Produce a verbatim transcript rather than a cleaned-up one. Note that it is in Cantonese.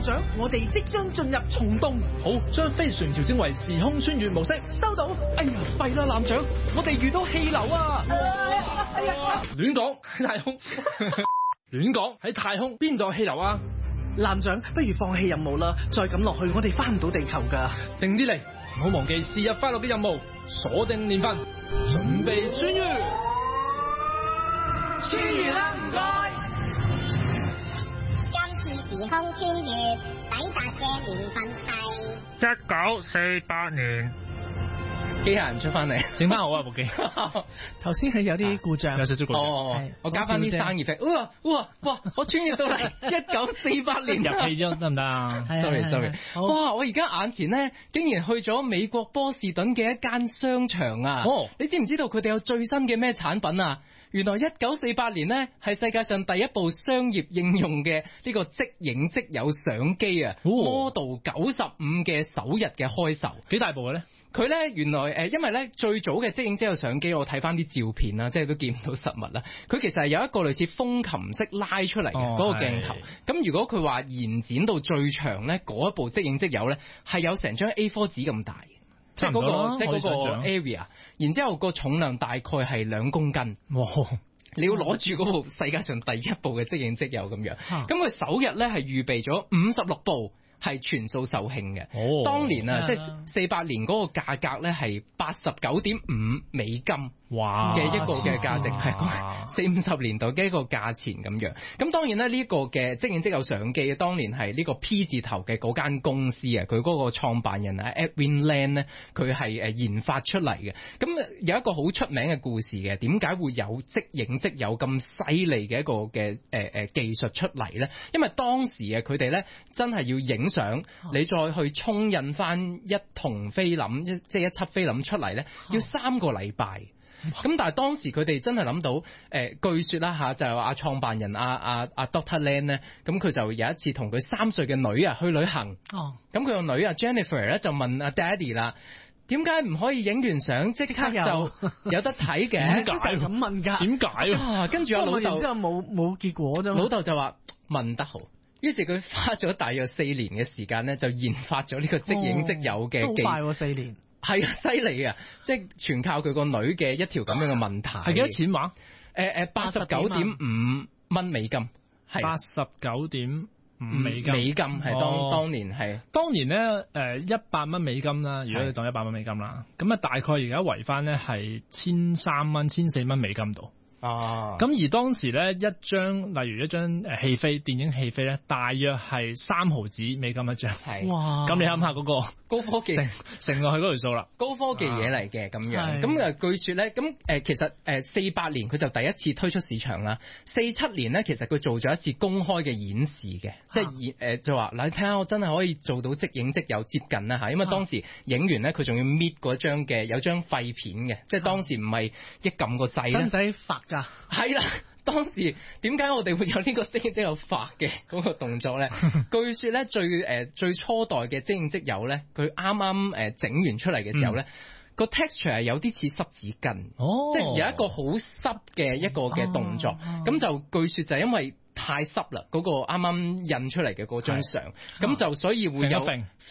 長，我哋即將進入蟲洞。 好，將飛船調整為時空穿越模式。 收到。哎呀，弊啦，艦長，我哋遇到氣流啊！ 哎呀，亂講喺太空，亂講喺太空邊度有氣流啊？ 艦長，不如放棄任務啦，再咁落去我哋翻唔到地球噶。 定啲嚟，唔好忘記是日快樂嘅任務，鎖定年份，準備穿越。 穿越啦，唔該。 今次時空穿越抵達嘅年份係一九四八年。 機械人出翻嚟， 整翻好啊部機。 頭先係有啲故障， 有少少故障。 哦，我加翻啲生意費。哇哇哇！我穿越到嚟一九四八年入戲咗得唔得啊 ？Sorry Sorry。哇！我而家眼前咧，竟然去咗美國波士頓嘅一間商場啊！ 哦， 你知唔知道佢哋有最新嘅咩產品啊？原來一九四八年呢係世界上第一部商業應用嘅呢個即影即有相機啊、哦、，Model 九十五嘅首日嘅開售， 幾大部嘅咧？ 佢咧原來誒、呃，因為咧最早嘅即影即有相機，我睇翻啲照片啦，即係都見唔到實物啦。佢其實係有一個類似風琴式拉出嚟嘅嗰個鏡頭。咁如果佢話延展到最長咧，嗰一部即影即有咧係有成張 A 四 紙咁大。即係嗰個，即係嗰個 area， 然之後個重量大概係兩公斤。哇！你要攞住嗰部世界上第一部嘅即影即有咁樣。咁佢首日咧係預備咗五十六部，係全數售罄嘅。哦，當年啊，即係四八年嗰個價格咧係八十九點五美金。哇！嘅一個嘅價值係四五十年代嘅一個價錢咁樣。咁當然咧呢一個嘅即影即有相機，當年係呢個 P 字頭嘅嗰間公司啊，佢嗰個創辦人啊 Edwin Land 咧，佢係誒研發出嚟嘅。咁有一個好出名嘅故事嘅，點解會有即影即有咁犀利嘅一個嘅誒誒技術出嚟咧？因為當時啊佢哋咧真係要影相，你再去沖印翻一筒菲林，一即係一輯菲林出嚟咧，要三個禮拜。咁但係當時佢哋真係諗到，誒、呃，據說啦吓，就係話阿創辦人阿阿阿 Doctor Land 咧，咁佢就有一次同佢三歲嘅女啊去旅行。哦。咁佢個女啊 Jennifer 咧就問阿 Daddy 啦，點解唔可以影完相即刻就有得睇嘅？ 點解咁問噶？ 點解啊？ 跟住阿老豆之後冇冇結果啫。 老豆就話問得好，於是佢花咗大約四年嘅時間咧，就研發咗呢個即影即有嘅技。 都快喎，四年。 係啊，犀利啊！即係全靠佢個女嘅一條咁樣嘅問題。 係幾多錢話？ 誒誒，八十九點五蚊美金。係八十九點五美金。 美金係當、哦、當年係。 當年咧誒一百蚊美金啦，如果你當一百蚊美金啦，咁啊大概而家圍翻咧係千三蚊、千四蚊美金度。 啊！ 咁而當時咧一張，例如一張誒戲飛，電影戲飛咧，大約係三毫子美金一張。 係哇！咁你諗下嗰個高科技乘乘落去嗰條數啦， 高科技嘢嚟嘅咁樣。咁誒據說咧，咁誒其實誒四八年佢就第一次推出市場啦。四七年咧，其實佢做咗一次公開嘅演示嘅，即係演誒就話嗱，你睇下我真係可以做到即影即有接近啦嚇。因為當時影完咧，佢仲要搣嗰張嘅有張廢片嘅，即係當時唔係一撳個掣咧， 使唔使發㗎？ 係啦。當時點解我哋會有呢個即影即有發嘅嗰個動作咧？據說咧最誒、呃、最初代嘅即影即有咧，佢啱啱誒整完出嚟嘅時候咧，個、嗯、texture 係有啲似濕紙巾，哦、即係有一個好濕嘅一個嘅動作。咁、哦哦、就據說就係因為太濕啦，嗰、嗰個啱啱印出嚟嘅嗰張相，咁就所以會有。